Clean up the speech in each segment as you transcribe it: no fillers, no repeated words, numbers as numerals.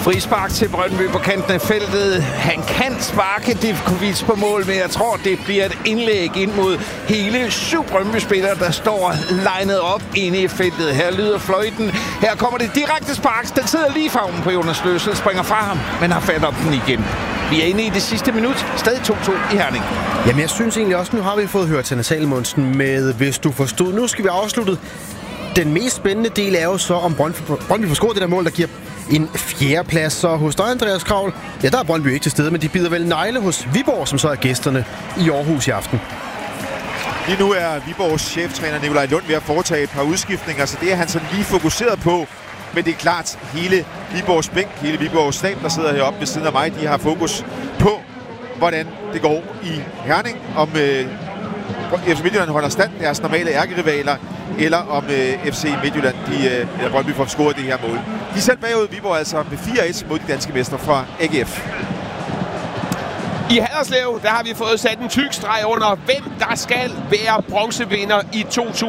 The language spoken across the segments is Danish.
Frispark til Brøndby på kanten af feltet. Han kan sparke Divkovic på mål, men jeg tror, det bliver et indlæg ind mod hele 7 Brøndby-spillere, der står legnet op inde i feltet. Her lyder fløjten. Her kommer det direkte spark. Den sidder lige i favnen på Jonas Løssel, springer fra ham, men har fat op den igen. Vi er inde i det sidste minut. Stadig 2-2 i Herning. Jamen, jeg synes egentlig også, nu har vi fået hørt Tanne Salomonsen med Hvis du forstod. Nu skal vi afslutte. Den mest spændende del er jo så, om Brøndby får scoret det der mål, der giver en 4. plads. Så hos dig, Andreas Kravl, ja, der er Brøndby ikke til stede, men de bider vel negle hos Viborg, som så er gæsterne i Aarhus i aften. Lige nu er Viborgs cheftræner Nikolaj Lund ved at foretage et par udskiftninger, så det er han sådan lige fokuseret på. Men det er klart, hele Viborgs bænk, hele Viborgs stab, der sidder heroppe ved siden af mig, de har fokus på, hvordan det går i Herning. Om FC Midtjylland holder stand, deres normale ærkerivaler, eller om FC Midtjylland, eller Brøndby får scoret det her mål. De er selv bagud Viborg altså med 4-1 mod de danske mestre fra AGF. I Haderslev, der har vi fået sat en tyk streg under, hvem der skal være bronzevinder i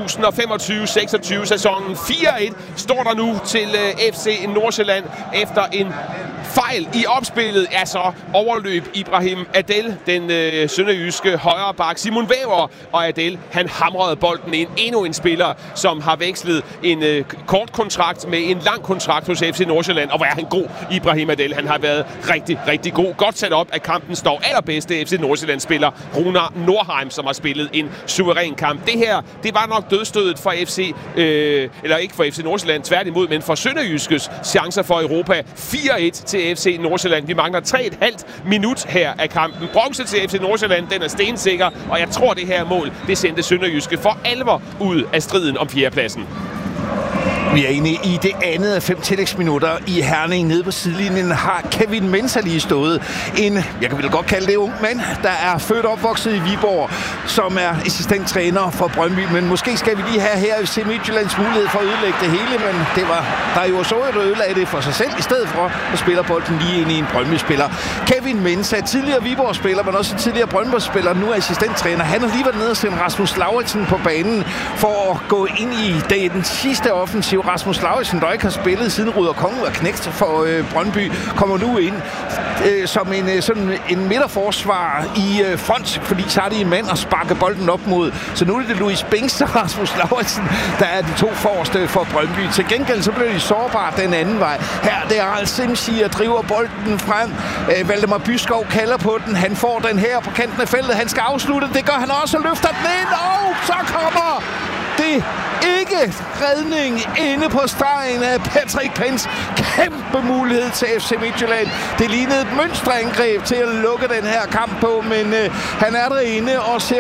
2025-26 sæsonen. 4-1 står der nu til FC Nordsjælland efter en fejl i opspillet. Så overløb Ibrahim Adel, den sønderjyske højre bak. Simon Væver og Adel, han hamrede bolden ind. Endnu en spiller, som har vekslet en kort kontrakt med en lang kontrakt hos FC Nordsjælland. Og hvor er han god, Ibrahim Adel. Han har været rigtig, rigtig god. Godt sat op, at kampen står allerbedste FC Nordsjælland-spiller Runar Nordheim, som har spillet en suveræn kamp. Det her, det var nok dødstødet for FC, eller ikke for FC Nordsjælland, tværtimod, men for Sønderjyskes chancer for Europa. 4-1 til FC Nordsjælland. Vi mangler 3,5 minut her af kampen. Bronze til FC Nordsjælland, den er stensikker, og jeg tror, det her mål, det sendte Sønderjyske for alvor ud af striden om 4. pladsen. Vi er inde i det andet af 5 tillægsminutter i Herning. Nede på sidelinjen har Kevin Mensah lige stået. Jeg kan vel godt kalde det ung mand, der er født og opvokset i Viborg, som er assistenttræner for Brøndby. Men måske skal vi lige have her FC Midtjyllands mulighed for at ødelægge det hele, men det var der jo så, at ødelagde det for sig selv, i stedet for at spille bolden lige ind i en Brøndby-spiller. Kevin Mensah, tidligere Viborg-spiller, men også tidligere Brøndby-spiller, nu er assistenttræner. Han har lige været nede og sendt Rasmus Lauritsen på banen for at gå ind i den sidste offensiv. Rasmus Lauritsen, der ikke har spillet siden Ruder Kongen var knægt for Brøndby, kommer nu ind som en midterforsvar i front, fordi så er det en mand at sparke bolden op mod. Så nu er det Louis Bings og Rasmus Lauritsen, der er de 2 forreste for Brøndby. Til gengæld så bliver de sårbare den anden vej. Her det er Al-Simsi, der driver bolden frem. Valdemar Byskov kalder på den. Han får den her på kanten af feltet. Han skal afslutte. Det gør han også og løfter den ind. Og så kommer det ikke redning inde på stregen af Patrick Pence. Kæmpe mulighed til FC Midtjylland. Det lignede et mønsterangreb til at lukke den her kamp på, men han er derinde og ser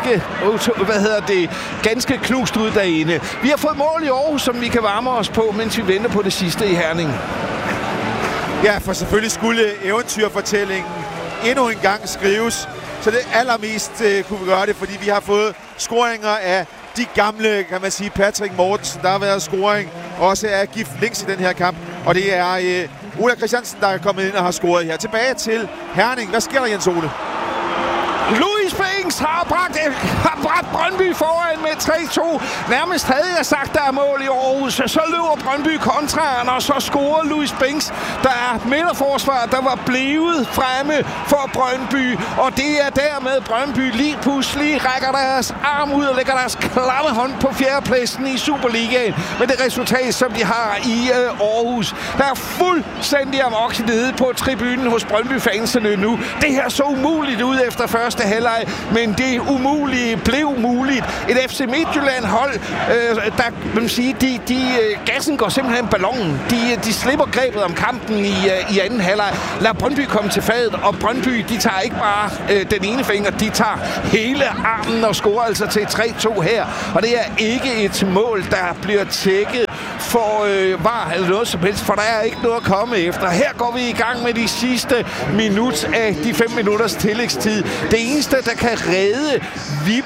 ganske knust ud derinde. Vi har fået mål i Aarhus, som vi kan varme os på, mens vi venter på det sidste i Herning. Ja, for selvfølgelig skulle eventyrfortællingen endnu en gang skrives. Så det allermest kunne vi gøre det, fordi vi har fået scoringer af de gamle, kan man sige, Patrick Mortensen. Der har været scoring også af Gift Links i den her kamp. Og det er Ola Christiansen, der er kommet ind og har scoret her. Tilbage til Herning. Hvad sker der, Jens Ole? Louis Bings har bragt Brøndby foran med 3-2. Nærmest havde jeg sagt, der er mål i Aarhus. Så løber Brøndby kontraren, og så scorer Louis Bings. Der er midterforsvar, der var blevet fremme for Brøndby. Og det er dermed Brøndby lige pludselig rækker deres arm ud og lægger deres klamme hånd på 4. pladsen i Superligaen. Med det resultat, som de har i Aarhus. Der er fuldstændig amok nede på tribunen hos Brøndby-fansene nu. Det her så umuligt ud efter første halvleg, men det umulige blev muligt. Et FC Midtjylland-hold, der vil man sige, gassen går simpelthen ballonen. De slipper grebet om kampen i anden halvleg. Lad Brøndby komme til fadet, og Brøndby, de tager ikke bare den ene finger, de tager hele armen og scorer altså til 3-2 her. Og det er ikke et mål, der bliver tjekket for var eller noget som helst, for der er ikke noget at komme efter. Her går vi i gang med de sidste minut af de 5 minutters tillægstid. Det eneste, der kan redde Viborgs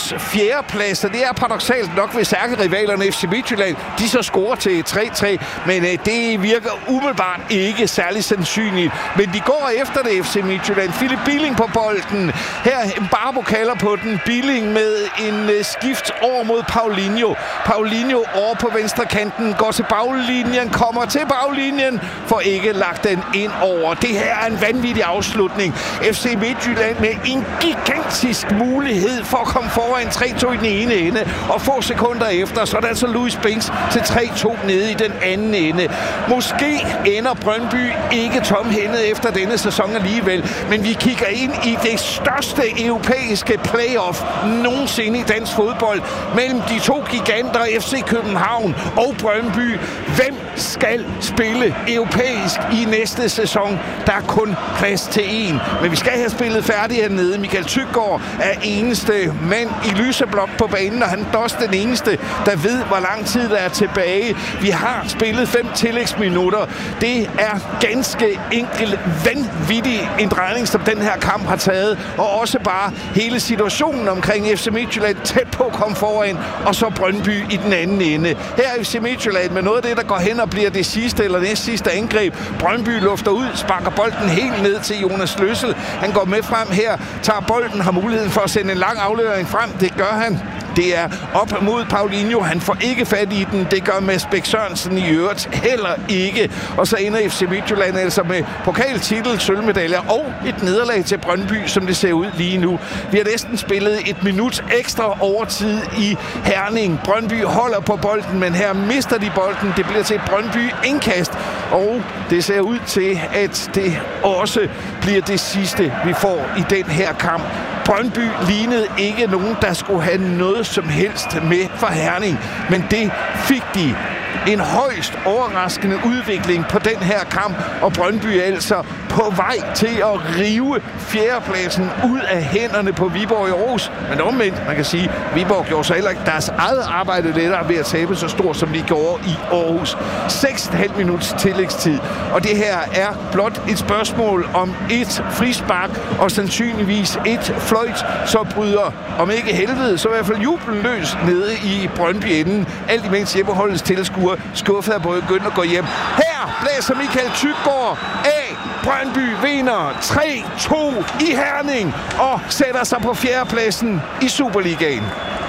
Aarhus fjerdeplads, og det er paradoksalt nok ved ærkerivalerne FC Midtjylland. De så scorer til 3-3, men det virker umiddelbart ikke særlig sandsynligt. Men de går efter det, FC Midtjylland. Philip Billing på bolden. Her Barbo kalder på den. Billing med en skift over mod Paulinho. Paulinho over på venstre kanten, går til baglinjen, kommer til baglinjen, får ikke lagt den ind over. Det her er en vanvittig afslutning. FC Midtjylland med en gigantisk mulighed for at komme foran 3-2 i den ene ende, og få sekunder efter, så er det altså Louis Binks til 3-2 nede i den anden ende. Måske ender Brøndby ikke tomhændet efter denne sæson alligevel, men vi kigger ind i det største europæiske playoff nogensinde i dansk fodbold mellem de to giganter FC København og Brøndby. Hvem skal spille europæisk i næste sæson? Der er kun plads til en, men vi skal have spillet færdigt hernede. Michael Tyggaard er eneste mand i lyseblok på banen, og han er også den eneste, der ved, hvor lang tid der er tilbage. Vi har spillet 5 tillægsminutter. Det er ganske enkelt vanvittig en drejning, som den her kamp har taget, og også bare hele situationen omkring FC Midtjylland tæt på at komme foran, og så Brøndby i den anden ende. Her er FC Midtjylland med noget af det, der går hen og bliver det sidste eller næst sidste angreb. Brøndby lufter ud, sparker bolden helt ned til Jonas Løssel. Han går med frem her, tager bolden, har muligheden for at sende en lang aflevering frem. Det gør han. Det er op mod Paulinho. Han får ikke fat i den. Det gør Mads Bæk Sørensen i øvrigt heller ikke. Og så ender FC Midtjylland altså med pokaltitel, sølvmedaljer og et nederlag til Brøndby, som det ser ud lige nu. Vi har næsten spillet et minut ekstra overtid i Herning. Brøndby holder på bolden, men her mister de bolden. Det bliver til Brøndby indkast, og det ser ud til, at det også bliver det sidste, vi får i den her kamp. Brøndby lignede ikke nogen, der skulle have noget som helst med for Herning, men det fik de. En højst overraskende udvikling på den her kamp, og Brøndby er altså på vej til at rive fjerdepladsen ud af hænderne på Viborg i Aarhus. Men omvendt, man kan sige, at Viborg gjorde så heller ikke deres eget arbejde lettere ved at tabe så stort, som de gjorde i Aarhus. 6,5 minuts tillægstid, og det her er blot et spørgsmål om et frispark, og sandsynligvis et fløjt, så bryder, om ikke helvede, så i hvert fald jublen løs nede i Brøndby-enden. Alt imens hjemmeholdets tilskuere skuffet at begynde at gå hjem. Her blæser Michael Tyggaard af. Brøndby vinder 3-2 i Herning og sætter sig på fjerdepladsen i Superligaen.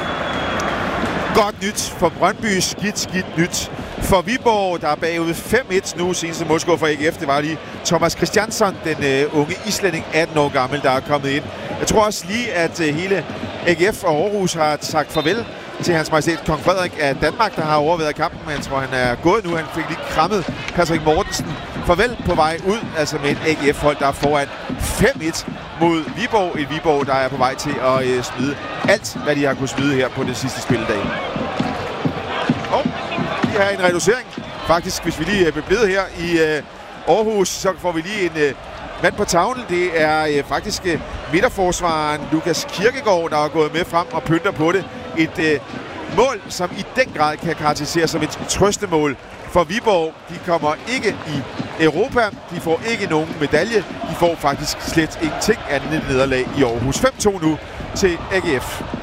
Godt nyt for Brøndby, skidt nyt for Viborg, der er bagud 5-1 nu. Seneste målscorer for AGF, det var lige Thomas Christiansson, den unge islænding, 18 år gammel, der er kommet ind. Jeg tror også lige, at hele AGF og Aarhus har sagt farvel til Hans Majestæt Kong Frederik af Danmark, der har overværet kampen, men jeg tror, han er gået nu. Han fik lige krammet Patrick Mortensen. Farvel på vej ud, altså med en AGF-hold, der er foran 5-1 mod Viborg. Et Viborg, der er på vej til at smide alt, hvad de har kunnet smide her på det sidste spilledag. Og vi har en reducering. Faktisk, hvis vi lige er blevet her i Aarhus, så får vi lige en mand på tavlen. Det er faktisk midterforsvaren Lukas Kirkegaard, der er gået med frem og pynter på det. Et mål, som i den grad kan karakteriseres som et trøstemål for Viborg. De kommer ikke i Europa. De får ikke nogen medalje. De får faktisk slet ingenting andet end nederlag i Aarhus. 5-2 nu til AGF.